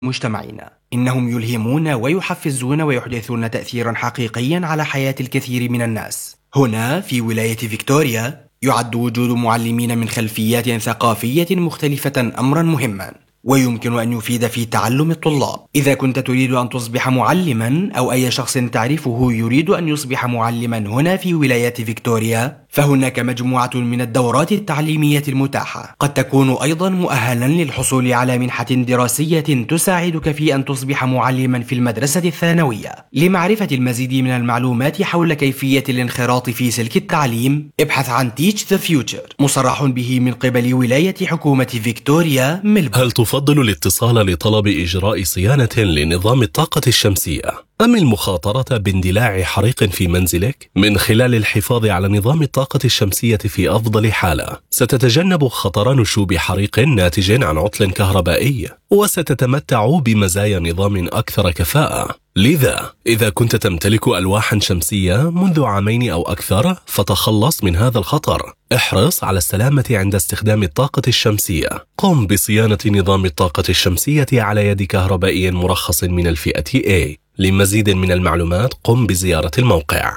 مجتمعنا. إنهم يلهمون ويحفزون ويحدثون تأثيرا حقيقيا على حياة الكثير من الناس. هنا في ولاية فيكتوريا يعد وجود معلمين من خلفيات ثقافية مختلفة أمرا مهما، ويمكن أن يفيد في تعلم الطلاب. إذا كنت تريد أن تصبح معلما أو أي شخص تعرفه يريد أن يصبح معلما هنا في ولاية فيكتوريا، فهناك مجموعة من الدورات التعليمية المتاحة. قد تكون أيضا مؤهلا للحصول على منحة دراسية تساعدك في أن تصبح معلما في المدرسة الثانوية. لمعرفة المزيد من المعلومات حول كيفية الانخراط في سلك التعليم، ابحث عن Teach the Future، مصرح به من قبل ولاية حكومة فيكتوريا ميلبورن. هل تفضل الاتصال لطلب إجراء صيانة لنظام الطاقة الشمسية أم المخاطرة باندلاع حريق في منزلك؟ من خلال الحفاظ على نظام الطاقة الشمسية في أفضل حالة، ستتجنب خطر نشوب حريق ناتج عن عطل كهربائي، وستتمتع بمزايا نظام أكثر كفاءة. لذا إذا كنت تمتلك ألواحا شمسية منذ عامين أو أكثر، فتخلص من هذا الخطر. احرص على السلامة عند استخدام الطاقة الشمسية. قم بصيانة نظام الطاقة الشمسية على يد كهربائي مرخص من الفئة A. لمزيد من المعلومات قم بزيارة الموقع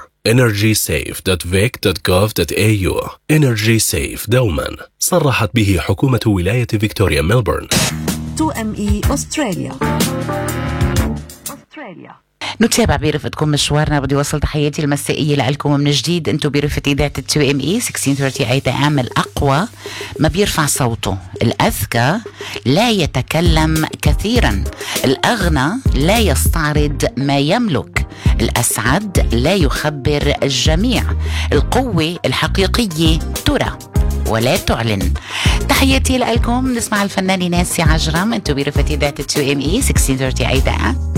energysafe.vic.gov.au. Energy Safe دوما صرحت به حكومة ولاية فيكتوريا ميلبورن. 2ME أستراليا. نتابع برفقتكم مشوارنا. بدي وصل تحياتي المسائية لكم من جديد. انتم برفقة إذاعة 2ME 1638 AM. الأقوى ما بيرفع صوته، الأذكى لا يتكلم كثيرا، الأغنى لا يستعرض ما يملك، الأسعد لا يخبر الجميع، القوة الحقيقية ترى ولا تعلن. تحياتي لكم. نسمع الفنانة نانسي عجرم. انتم برفقة إذاعة 2ME 1638 AM.